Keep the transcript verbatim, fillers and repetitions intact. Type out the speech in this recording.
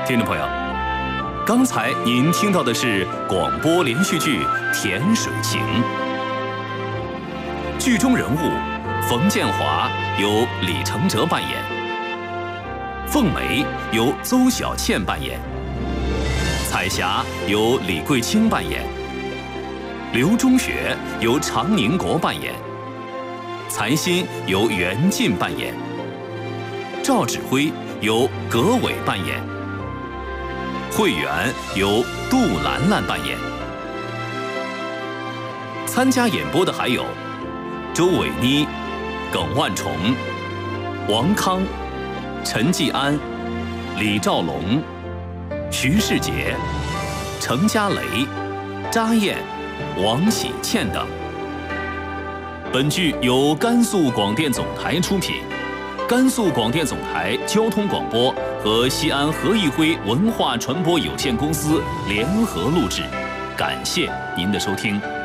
听众朋友，刚才您听到的是广播连续剧《甜水情》，剧中人物冯建华由李承哲扮演，凤梅由邹小倩扮演，彩霞由李桂清扮演，刘中学由常宁国扮演，残心由袁晋扮演，赵指挥由葛伟扮演，慧媛由杜兰兰扮演。参加演播的还有周伟妮、耿万重、王康、陈继安、李兆龙、徐世杰、程家雷、查燕、王喜倩等。本剧由甘肃广电总台出品，甘肃广电总台交通广播和西安何义辉文化传播有限公司联合录制，感谢您的收听。